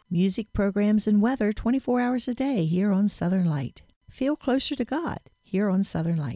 Music, programs, and weather 24 hours a day here on Southern Light. Feel closer to God here on Southern Light.